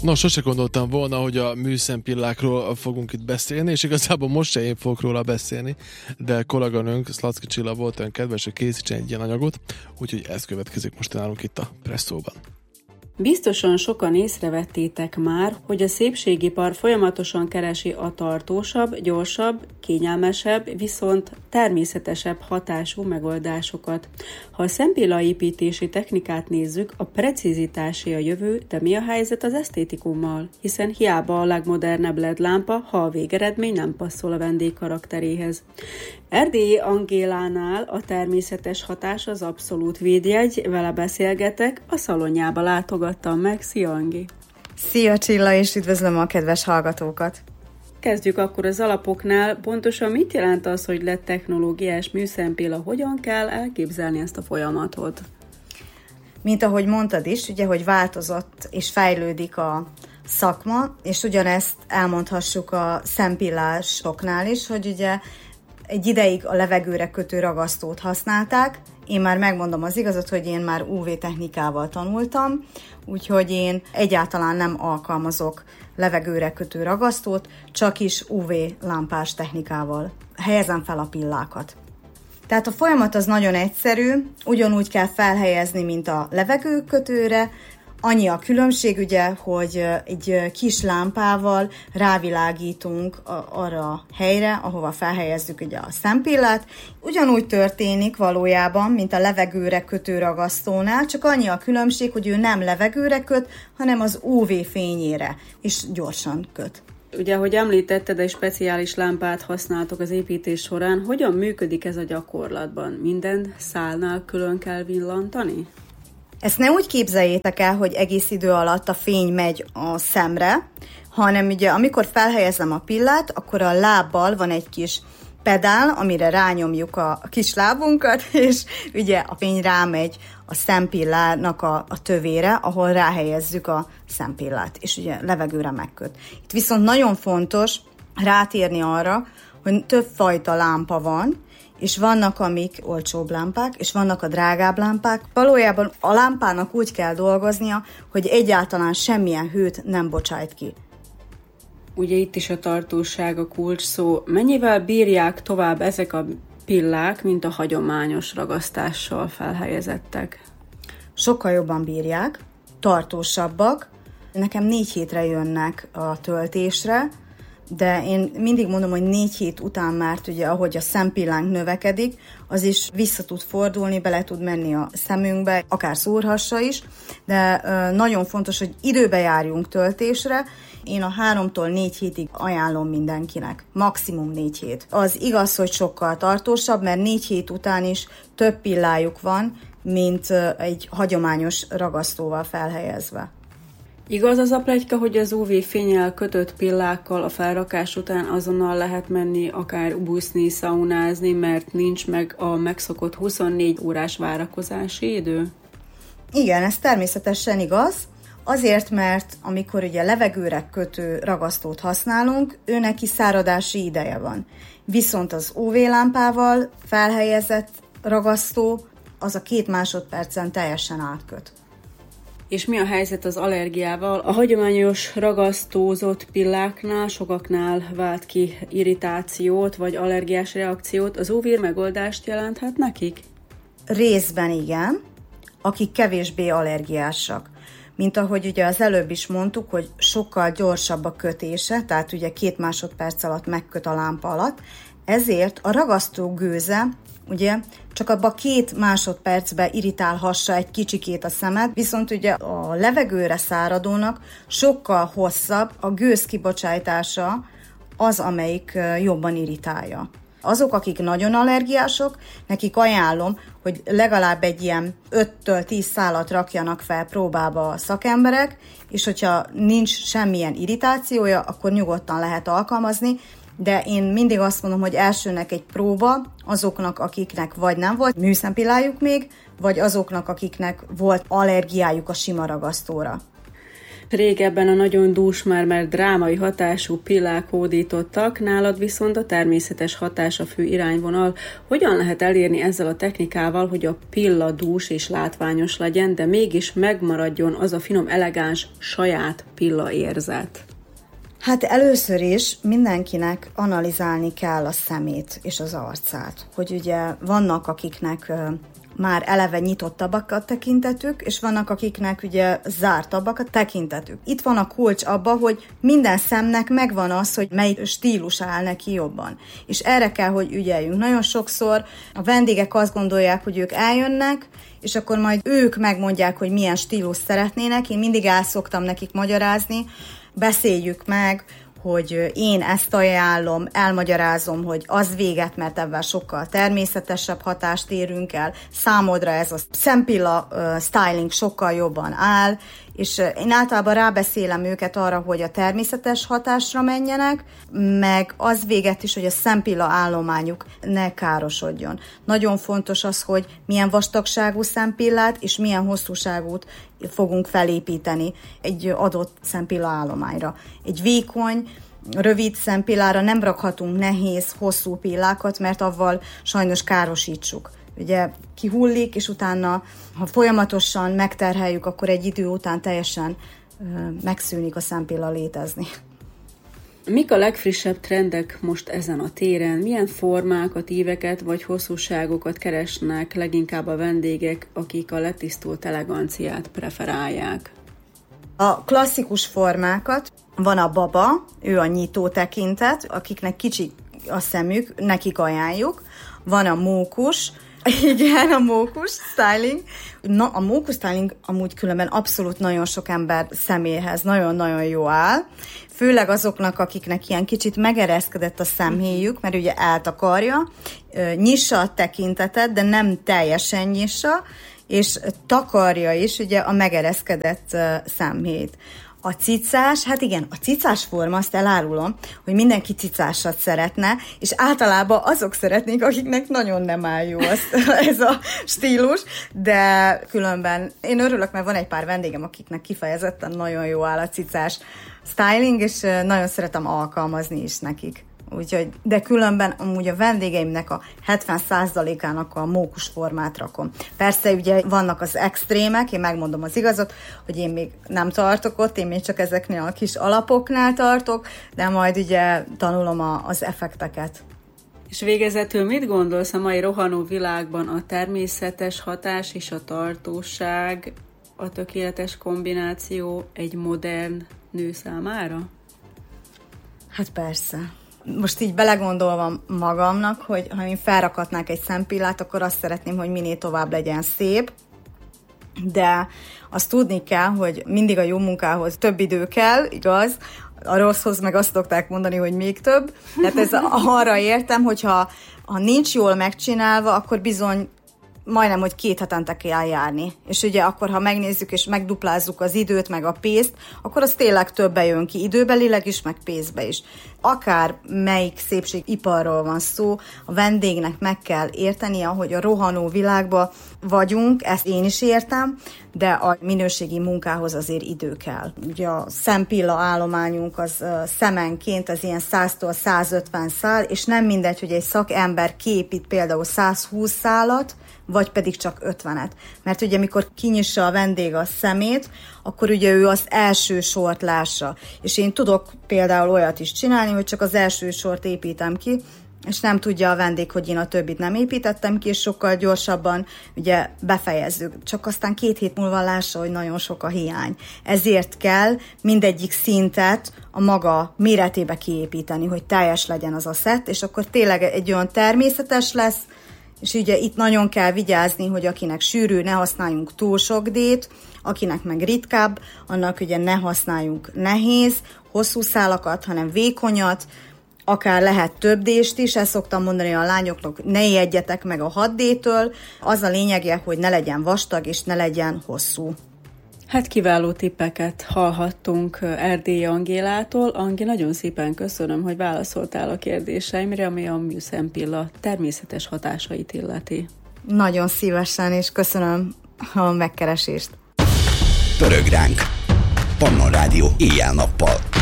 No, sose gondoltam volna, hogy a műszempillákról fogunk itt beszélni, és igazából most se én fogok róla beszélni, de kolléganőnk, Szlacki Csilla volt olyan kedves, hogy készítsen egy ilyen anyagot, úgyhogy ez következik most nálunk itt a Presszóban. Biztosan sokan észrevettétek már, hogy a szépségipar folyamatosan keresi a tartósabb, gyorsabb, kényelmesebb, viszont természetesebb hatású megoldásokat. Ha a szempillaépítési technikát nézzük, a precizitásé a jövő, de mi a helyzet az esztétikummal? Hiszen hiába a legmodernebb LED lámpa, ha a végeredmény nem passzol a vendég karakteréhez. Erdélyi Angélánál a természetes hatás az abszolút védjegy, vele beszélgetek, a szalonjába látogattam meg. Szia, Angi! Szia, Csilla, és üdvözlöm a kedves hallgatókat! Kezdjük akkor az alapoknál. Pontosan mit jelent az, hogy LED technológiás műszempilla? Hogyan kell elképzelni ezt a folyamatot? Mint ahogy mondtad is, ugye, hogy változott és fejlődik a szakma, és ugyanezt elmondhassuk a szempillásoknál is, hogy ugye egy ideig a levegőre kötő ragasztót használták. Én már megmondom az igazat, hogy én már UV technikával tanultam, úgyhogy én egyáltalán nem alkalmazok levegőre kötő ragasztót, csak is UV lámpás technikával helyezem fel a pillákat. Tehát a folyamat az nagyon egyszerű, ugyanúgy kell felhelyezni, mint a levegőkötőre. Annyi a különbség, ugye, hogy egy kis lámpával rávilágítunk arra a helyre, ahova felhelyezzük ugye a szempillát. Ugyanúgy történik valójában, mint a levegőre kötő ragasztónál, csak annyi a különbség, hogy ő nem levegőre köt, hanem az UV fényére, és gyorsan köt. Ugye, ahogy említetted, egy speciális lámpát használtok az építés során. Hogyan működik ez a gyakorlatban? Minden szálnál külön kell villantani? Ezt ne úgy képzeljétek el, hogy egész idő alatt a fény megy a szemre, hanem ugye amikor felhelyezem a pillát, akkor a lábbal van egy kis pedál, amire rányomjuk a kis lábunkat, és ugye a fény rámegy a szempillának a tövére, ahol ráhelyezzük a szempillát, és ugye levegőre megköt. Itt viszont nagyon fontos rátérni arra, hogy több fajta lámpa van, és vannak, amik olcsóbb lámpák, és vannak a drágább lámpák. Valójában a lámpának úgy kell dolgoznia, hogy egyáltalán semmilyen hőt nem bocsájt ki. Ugye itt is a tartóság a kulcs szó. Mennyivel bírják tovább ezek a pillák, mint a hagyományos ragasztással felhelyezettek? Sokkal jobban bírják, tartósabbak. Nekem 4 hétre jönnek a töltésre, de én mindig mondom, hogy 4 hét után már ugye, ahogy a szempillánk növekedik, az is vissza tud fordulni, bele tud menni a szemünkbe, akár szúrhassa is, de nagyon fontos, hogy időbe járjunk töltésre. Én a 3-tól 4 hétig ajánlom mindenkinek, maximum 4 hét. Az igaz, hogy sokkal tartósabb, mert 4 hét után is több pillájuk van, mint egy hagyományos ragasztóval felhelyezve. Igaz az a pletyka, hogy az UV-fénnyel kötött pillákkal a felrakás után azonnal lehet menni, akár buszni, szaunázni, mert nincs meg a megszokott 24 órás várakozási idő? Igen, ez természetesen igaz. Azért, mert amikor ugye levegőre kötő ragasztót használunk, őnek kiszáradási ideje van. Viszont az UV-lámpával felhelyezett ragasztó az a 2 másodpercen teljesen átköt. És mi a helyzet az allergiával? A hagyományos ragasztózott pilláknál sokaknál vált ki irritációt vagy allergiás reakciót. Az UV megoldást jelenthet nekik? Részben igen, akik kevésbé allergiásak. Mint ahogy ugye az előbb is mondtuk, hogy sokkal gyorsabb a kötése, tehát ugye 2 másodperc alatt megköt a lámpa alatt, ezért a ragasztó gőze ugye csak abba 2 másodpercben irritálhassa egy kicsikét a szemed, viszont ugye a levegőre száradónak sokkal hosszabb a gőz kibocsátása az, amelyik jobban irritálja. Azok, akik nagyon allergiások, nekik ajánlom, hogy legalább egy ilyen 5-től 10 szálat rakjanak fel próbába a szakemberek, és hogyha nincs semmilyen irritációja, akkor nyugodtan lehet alkalmazni, de én mindig azt mondom, hogy elsőnek egy próba azoknak, akiknek vagy nem volt műszempillájuk még, vagy azoknak, akiknek volt allergiájuk a sima ragasztóra. Régebben a nagyon dús, mert drámai hatású pillák hódítottak, nálad viszont a természetes hatás a fő irányvonal. Hogyan lehet elérni ezzel a technikával, hogy a pilla dús és látványos legyen, de mégis megmaradjon az a finom, elegáns, saját pilla érzet? Hát először is mindenkinek analizálni kell a szemét és az arcát. Hogy ugye vannak, akiknek már eleve nyitottabbak a tekintetük, és vannak, akiknek ugye zártabbak a tekintetük. Itt van a kulcs abba, hogy minden szemnek megvan az, hogy melyik stílus áll neki jobban. És erre kell, hogy ügyeljünk. Nagyon sokszor a vendégek azt gondolják, hogy ők eljönnek, és akkor majd ők megmondják, hogy milyen stílus szeretnének. Én mindig el szoktam nekik magyarázni, beszéljük meg, hogy én ezt ajánlom, elmagyarázom, hogy az véget, mert ebben sokkal természetesebb hatást érünk el. Számodra ez a szempilla styling sokkal jobban áll, és én általában rábeszélem őket arra, hogy a természetes hatásra menjenek, meg az véget is, hogy a szempilla állományuk ne károsodjon. Nagyon fontos az, hogy milyen vastagságú szempillát és milyen hosszúságút fogunk felépíteni egy adott szempilla állományra. Egy vékony, rövid szempillára nem rakhatunk nehéz, hosszú pillákat, mert avval sajnos károsítsuk. Ugye kihullik, és utána, ha folyamatosan megterheljük, akkor egy idő után teljesen megszűnik a szempilla létezni. Mik a legfrissebb trendek most ezen a téren? Milyen formákat, íveket vagy hosszúságokat keresnek leginkább a vendégek, akik a letisztult eleganciát preferálják? A klasszikus formákat, van a baba, ő a nyitó tekintet, akiknek kicsi a szemük, nekik ajánljuk. Van a mókus, igen, a mókus styling. Na, a mókus styling amúgy különben abszolút nagyon sok ember személyhez nagyon-nagyon jó áll. Főleg azoknak, akiknek ilyen kicsit megereszkedett a szemhéjük, mert ugye eltakarja, nyissa a tekintetet, de nem teljesen nyissa, és takarja is ugye a megereszkedett szemhéjt. A cicás, hát igen, a cicás forma, azt elárulom, hogy mindenki cicásat szeretne, és általában azok szeretnék, akiknek nagyon nem áll jó ez a stílus, de különben én örülök, mert van egy pár vendégem, akiknek kifejezetten nagyon jó áll a cicás styling, és nagyon szeretem alkalmazni is nekik. Úgyhogy, de különben amúgy a vendégeimnek a 70%-ának a mókus formát rakom. Persze ugye vannak az extrémek, én megmondom az igazat, hogy én még nem tartok ott, én még csak ezeknél a kis alapoknál tartok, de majd ugye tanulom az effekteket. És végezetül mit gondolsz a mai rohanó világban a természetes hatás és a tartóság, a tökéletes kombináció egy modern nő számára? Hát persze. Most így belegondolva magamnak, hogy ha én felrakatnák egy szempillát, akkor azt szeretném, hogy minél tovább legyen szép, de azt tudni kell, hogy mindig a jó munkához több idő kell, igaz? A rosszhoz meg azt szokták mondani, hogy még több. Tehát ez arra értem, hogyha nincs jól megcsinálva, akkor bizony majdnem, hogy 2 hetente kell járni. És ugye akkor, ha megnézzük és megduplázzuk az időt, meg a pénzt, akkor az tényleg többe jön ki, időbelileg is, meg pénzbe is. Akár melyik szépségiparról van szó, a vendégnek meg kell értenie, hogy a rohanó világban vagyunk, ezt én is értem, de a minőségi munkához azért idő kell. Ugye a szempilla állományunk az szemenként az ilyen 100-tól 150 szál, és nem mindegy, hogy egy szakember képít például 120 szálat, vagy pedig csak 50-et. Mert ugye mikor kinyissa a vendég a szemét, akkor ugye ő az első sort lássa. És én tudok például olyat is csinálni, hogy csak az első sort építem ki, és nem tudja a vendég, hogy én a többit nem építettem ki, és sokkal gyorsabban ugye befejezzük. Csak aztán 2 hét múlva lássa, hogy nagyon sok a hiány. Ezért kell mindegyik szintet a maga méretébe kiépíteni, hogy teljes legyen az a szett, és akkor tényleg egy olyan természetes lesz, és ugye itt nagyon kell vigyázni, hogy akinek sűrű, ne használjunk túl sok dét, akinek meg ritkább, annak ugye ne használjunk nehéz, hosszú szálakat, hanem vékonyat, akár lehet több dést is, ezt szoktam mondani a lányoknak, ne ijedjetek meg a 6 D-től, az a lényege, hogy ne legyen vastag és ne legyen hosszú. Hát kiváló tippeket hallhattunk Erdélyi Angélától. Angi, nagyon szépen köszönöm, hogy válaszoltál a kérdéseimre, ami a műszempilla természetes hatásait illeti. Nagyon szívesen, és köszönöm a megkeresést. Pörög ránk. Pannon Rádió éjjel-nappal.